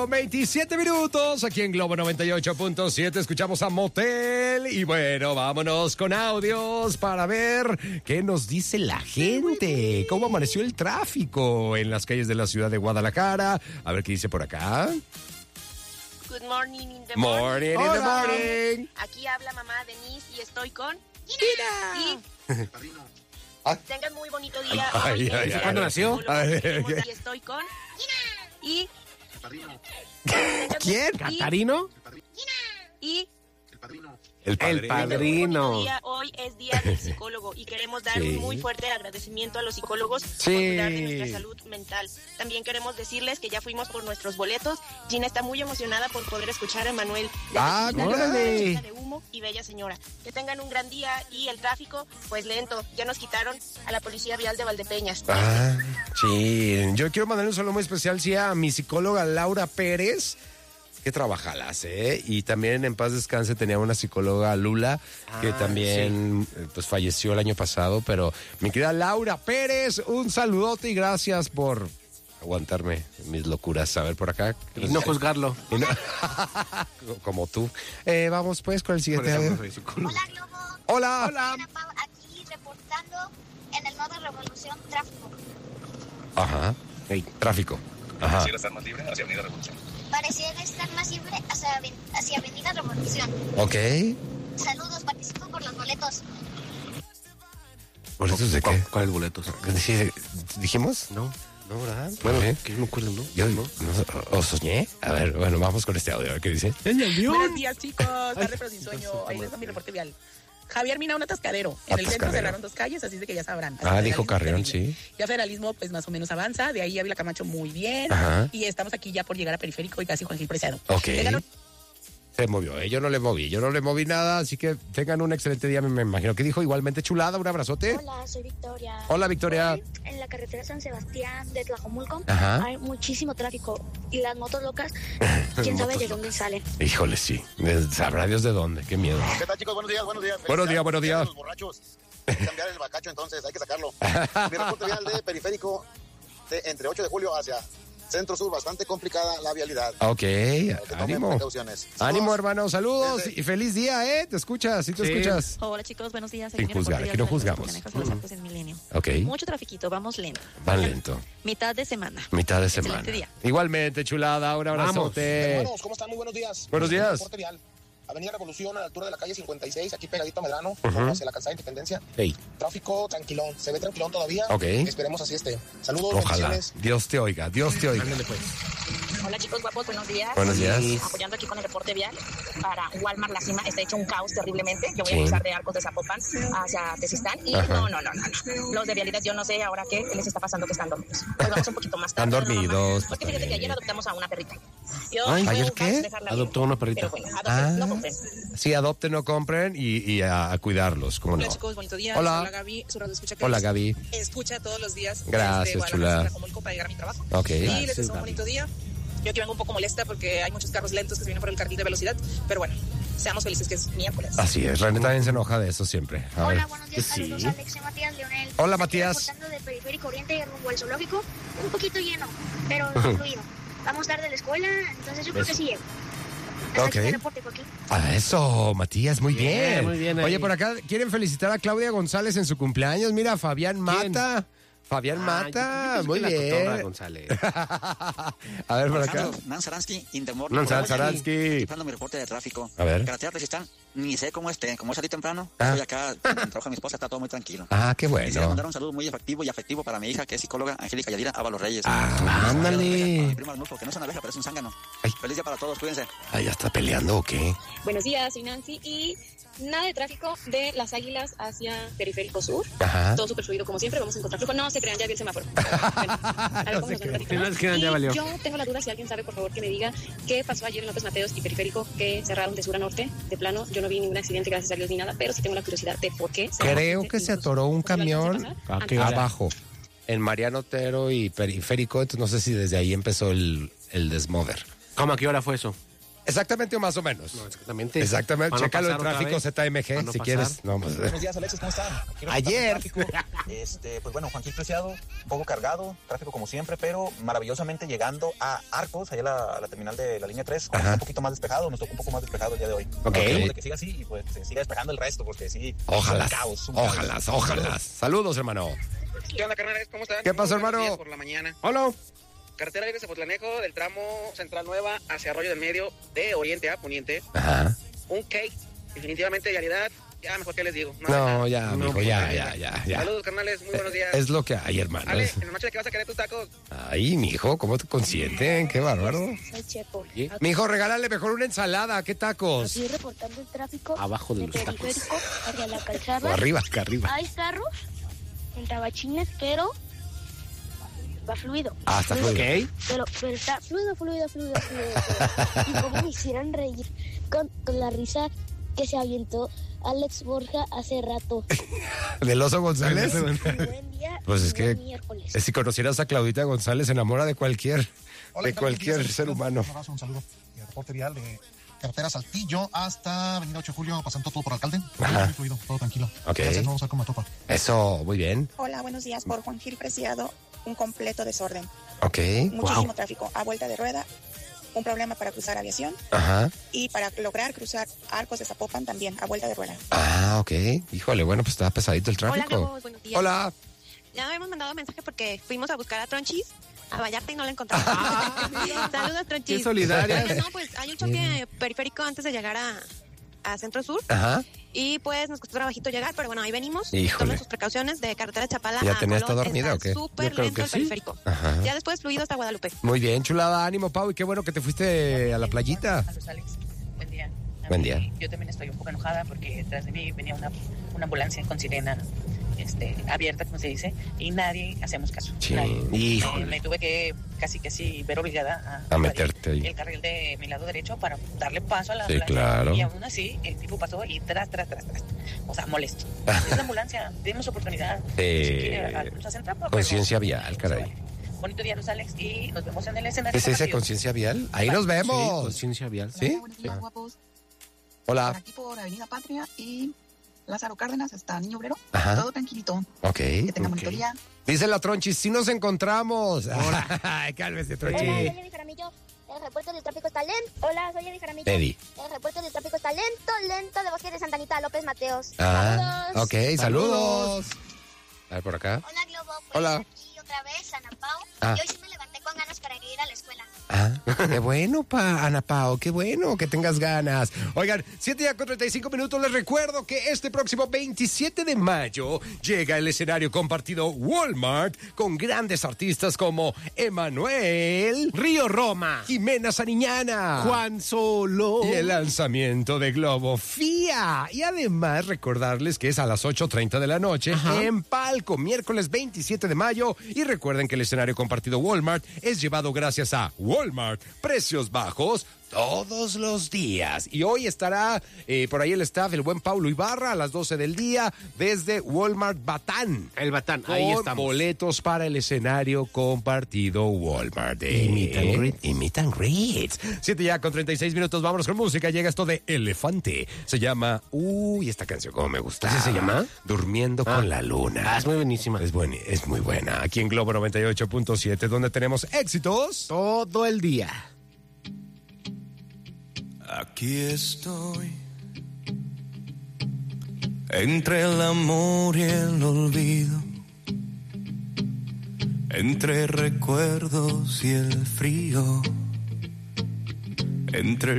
27 minutos aquí en Globo 98.7. Escuchamos a Motel. Y bueno, vámonos con audios para ver qué nos dice la gente. ¿Cómo amaneció el tráfico en las calles de la ciudad de Guadalajara? A ver qué dice por acá. Good morning in the Morning in the morning. Aquí habla mamá Denise y estoy con Gina. Y tengan muy bonito día. ¿Cuándo nació? Y estoy con y ¿Quién? ¿Catarino? y El padrino. hoy es día del psicólogo y queremos dar un muy fuerte agradecimiento a los psicólogos por cuidar de nuestra salud mental. También queremos decirles que ya fuimos por nuestros boletos. Gina está muy emocionada por poder escuchar a Emanuel de Humo y Bella Señora. Que tengan un gran día y el tráfico, pues lento. Ya nos quitaron a la policía vial de Valdepeñas. Sí. Yo quiero mandar un saludo muy especial a mi psicóloga Laura Pérez. Que trabajalas, Y también en paz descanse tenía una psicóloga Lula, que también pues falleció el año pasado, pero mi querida Laura Pérez, un saludote y gracias por aguantarme mis locuras. A ver por acá. Y no juzgarlo. Y no... Como tú. Vamos pues con el siguiente. Hola, Globo. Hola. Hola. Aquí reportando en el modo Revolución Tráfico. Ajá. Hey, tráfico. Ajá. Pareciera estar más libre hacia Avenida Revolución. Pareciera estar más libre hacia Avenida Revolución. Ok. Saludos, participo por los boletos. ¿Boletos de qué? ¿Cuáles boletos? ¿Dijimos? No. No, ¿verdad? Bueno, ¿Eh? que yo me acuerdo, ¿no? Yo no. ¿O soñé? A ver, bueno, vamos con este audio, a ver qué dice. Buenos días, chicos. Tarde pero sin sueño. Ahí les doy mi reporte vial. Javier Mina, un atascadero. En el centro cerraron 2 calles, así es de que ya sabrán. Así dijo Carrión, sí. Ya Federalismo, pues más o menos avanza. De ahí Ávila Camacho muy bien. Ajá. Y estamos aquí ya por llegar a Periférico y casi Juan Gil Preciado. Ok. Se movió, yo no le moví nada, así que tengan un excelente día, me imagino que dijo igualmente Chulada, un abrazote. Hola, soy Victoria. Hola, Victoria. Hoy, en la carretera San Sebastián de Tlajomulco Ajá. hay muchísimo tráfico y las motos locas, quién sabe de dónde salen. Híjole, sí, sabrá Dios de dónde, qué miedo. ¿Qué tal, chicos? Buenos días. Buenos días. Los borrachos. Hay que cambiar el bacacho, entonces, hay que sacarlo. Mi reporte vial de Periférico, entre 8 de julio hacia Centro Sur, bastante complicada la vialidad. Ok, ánimo. Precauciones. Ánimo, hermano, saludos y feliz día, ¿Te escuchas? ¿Sí te escuchas? Hola, chicos, buenos días. Sin juzgar, aquí no juzgamos. Ok. Mucho trafiquito, vamos lento. Van lento. Mitad de semana. Excelente día. Igualmente, Chulada, un abrazote. Hermanos, ¿cómo están? Muy buenos días. Buenos días. Reporte vial. Avenida Revolución, a la altura de la calle 56, aquí pegadito a Medrano, hacia la calzada de Independencia. Hey. Tráfico tranquilón, se ve tranquilón todavía. Ok. Esperemos así esté. Saludos, Ojalá. bendiciones. Dios te oiga. Ándale, pues. Hola, chicos guapos, buenos días. Buenos días. Apoyando aquí con el reporte vial para Walmart La Cima, está hecho un caos terriblemente. Yo voy Sí. a cruzar de Arcos de Zapopan hacia Tezistán y no. Los de vialidad, yo no sé ahora qué les está pasando que están dormidos. Pues vamos un poquito más tarde. Están dormidos. Porque fíjate que ayer adoptamos a una perrita. ¿Ayer qué? Adoptó una perrita. Pero bueno, adopten, no compren. Sí, adopten, no compren y a cuidarlos, ¿cómo no? Hola, chicos, bonito día. Hola. Hola, Gaby. Su radio escucha que Hola, Gaby. escucha todos los días. Gracias, desde chula. Guadalajara, Tlajomulco, para llegar a mi trabajo. Ok. Y les Gracias, deseo un Gaby. bonito día. Yo aquí vengo un poco molesta porque hay muchos carros lentos que se vienen por el carril de velocidad. Pero bueno, seamos felices que es miércoles. Así es, René también se enoja de eso siempre. A ver. Hola, buenos días, Sí. saludos Alex y Matías Leonel. Hola, Aquí Matías. reportando de Periférico Oriente rumbo al zoológico, un poquito lleno, pero fluido. Vamos tarde a la escuela, entonces yo creo que sí llego. Hasta Ok. aquí mi reporte, Joaquín. Eso, Matías, muy bien. Muy bien ahí. Oye, por acá quieren felicitar a Claudia González en su cumpleaños. Mira, Fabián Mata. Fabián Mata, muy bien. González. A ver, por acá. Nan Saransky, in the morning. Nan Saransky. Participando en mi reporte de tráfico. A ver. Carretera Tezistán, ni sé cómo esté. Como salí temprano, Ah. estoy acá, trabajo mi esposa, está todo muy tranquilo. Qué Quisiera bueno. mandar un saludo muy efectivo y afectivo para mi hija, que es psicóloga, Angélica Yadira Ábalos Reyes. Ándale. Mi prima Arnulfo, que no es una abeja, pero es un zángano. Ay. Feliz día para todos, cuídense. ¿Ya está peleando o qué? Buenos días, soy Nancy y nada de tráfico de Las Águilas hacia Periférico Sur. Ajá. Todo súper fluido como siempre, vamos a encontrar flujo. No se crean, ya vi el semáforo. Bueno, a ver cómo nos va el tráfico, Si no ¿no? se crean, ya Y valió. yo tengo la duda, si alguien sabe, por favor, que me diga qué pasó ayer en López Mateos y Periférico, que cerraron de sur a norte, de plano. Yo no vi ningún accidente, gracias a Dios, ni nada, pero sí tengo la curiosidad de por qué. Creo que se atoró un camión ¿A qué hora? abajo, en Mariano Otero y Periférico, entonces no sé si desde ahí empezó el desmoder. ¿Cómo a qué hora fue eso? Exactamente o más o menos. No, exactamente. Exactamente. Para no Chécalo en pasar tráfico otra vez. ZMG Para no si pasar. quieres. No, pues, Buenos días, Alexis, ¿cómo están? Aquí nos Ayer. estamos en tráfico. Pues bueno, Juan Gil Preciado, un poco cargado, tráfico como siempre, pero maravillosamente llegando a Arcos, allá a la terminal de la línea 3, un poquito más despejado, nos tocó un poco más despejado el día de hoy. Ok. Queremos de que siga así y pues se siga despejando el resto, porque sí, Ojalá. un caos. Ojalá. Saludos, hermano. ¿Qué onda, carnales? ¿Cómo están? ¿Qué pasó, Muy buenos hermano? días por la mañana. Hola. Carretera libre Zapotlanejo, del tramo Central Nueva hacia Arroyo del Medio, de oriente a poniente. Ajá. Un cake, definitivamente, vialidad. Ya, mejor que les digo. No, ya, amigo, ya. Saludos, carnales, muy buenos días. Es lo que hay, hermano. Ale, en la noche de que vas a querer tus tacos. Ay, mijo, ¿cómo te consienten? Qué bárbaro. Soy Checo. Mijo, regálale mejor una ensalada. ¿Qué tacos? Aquí reportando el tráfico Abajo de los tacos. periférico hacia la calzada. O arriba, acá arriba. Hay carros en tabachines, pero va fluido. Ah, está fluido. Ok. Pero está fluido. Y como me hicieran reír con la risa que se avientó Alex Borja hace rato. ¿Del Oso González? Buen día. Pues es y que buen miércoles. si conocieras a Claudita González, se enamora de cualquier ser humano. Un abrazo, un saludo. Reporte vial de carretera Saltillo hasta Avenida 8 de Julio, pasando todo por Alcalde. Ajá. Muy fluido, todo tranquilo. Ok. Gracias, no vamos a ver cómo me topa. Eso, muy bien. Hola, buenos días. Por Juan Gil Preciado, un completo desorden. Ok. Muchísimo tráfico a vuelta de rueda, un problema para cruzar aviación Ajá. y para lograr cruzar Arcos de Zapopan también a vuelta de rueda. Ah, ok. Híjole, bueno, pues estaba pesadito el Hola, tráfico. Globos, buenos días. Hola. Ya habíamos mandado mensaje porque fuimos a buscar a Tronchis a Vallarta y no la encontramos. Saludos, Tronchis. Qué solidarias. Oigan, no, pues hay un choque periférico antes de llegar a Centro Sur. Ajá. Y pues nos costó trabajito llegar, pero bueno, ahí venimos. Híjole. Tomen sus precauciones de carretera Chapala ¿Ya a tenías Colón. todo dormida Está o qué? súper Yo creo lento que el sí. periférico. Ajá. Ya después fluido hasta Guadalupe. Muy bien, chulada, ánimo, Pau, y qué bueno que te fuiste a la playita. Saludos, Alex. Buen día. Buen día. Yo también estoy un poco enojada porque detrás de mí venía una ambulancia con sirena abierta, como se dice, y nadie hacemos caso. Sí. Nadie. Híjole. Me tuve que casi ver obligada A meterte ahí. el carril de mi lado derecho para darle paso a la Sí, ambulancia. claro. Y aún así, el tipo pasó y tras. O sea, molesto. Es la ambulancia, tenemos oportunidad. Si quiere, nos hacen trampa, pero- Conciencia vial, caray. Bonito día, Luz Alex, y nos vemos en el escenario. ¿Qué se dice compartido. conciencia vial? Ahí nos Sí, vemos. conciencia vial. ¿Sí? Buenos días, guapos. Por Hola. aquí por Avenida Patria y Lázaro Cárdenas hasta Niño Obrero. Ajá. Todo tranquilito. Ok. Que tengan Ok. bonito día. Dice la Tronchis, sí nos encontramos. Ay, cálmese, Hola, Tronchis. soy Eddie Jaramillo. El reporte del tráfico está lento. Hola, soy Eddie Jaramillo. Eddie. El reporte del tráfico está lento de Bosque de Santa Anita, López Mateos. Ah, Saludos. ok, saludos. A ver, por acá. Hola, Globo. Pues Hola. aquí otra vez, Ana Pau. Ah. Y hoy sí me levanté con ganas para ir a la escuela. Ah, qué bueno, Ana Pao, qué bueno que tengas ganas. Oigan, 7:35. Les recuerdo que este próximo 27 de mayo llega el escenario compartido Walmart con grandes artistas como Emanuel, Río Roma. Jimena Sariñana, Juan Solo. y el lanzamiento de Globo FIA. Y además recordarles que es a las 8:30 de la noche en Palco, miércoles 27 de mayo. Y recuerden que el escenario compartido Walmart es llevado gracias a Walmart. Precios bajos todos los días. Y hoy estará por ahí el staff, el buen Paulo Ibarra, a las 12 del día desde Walmart Batán. El Batán, ahí Con estamos. boletos para el escenario compartido Walmart. Y meet and greet. Y meet and greet. 7:36. Vámonos con música. Llega esto de Elefante. Se llama... Uy, esta canción como me gusta. ¿Así se llama? Durmiendo con la luna. Ah, es muy buenísima. Es muy buena. Aquí en Globo 98.7, donde tenemos éxitos. Todo el día. Aquí estoy, entre el amor y el olvido, entre recuerdos y el frío, entre